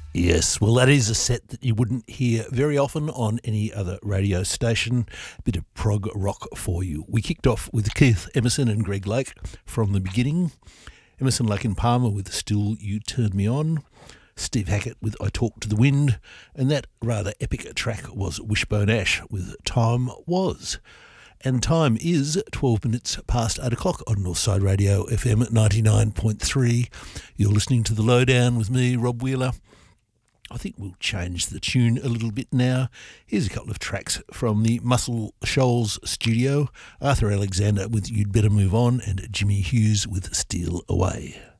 Yes, well, that is a set that you wouldn't hear very often on any other radio station. A bit of prog rock for you. We kicked off with Keith Emerson and Greg Lake from the beginning. Emerson, Lake and Palmer with Still You Turn Me On. Steve Hackett with I Talk to the Wind. And that rather epic track was Wishbone Ash with Time Was. And time is 12 minutes past 8 o'clock on Northside Radio FM at 99.3. You're listening to The Lowdown with me, Rob Wheeler. I think we'll change the tune a little bit now. Here's a couple of tracks from the Muscle Shoals studio. Arthur Alexander with You'd Better Move On and Jimmy Hughes with Steal Away.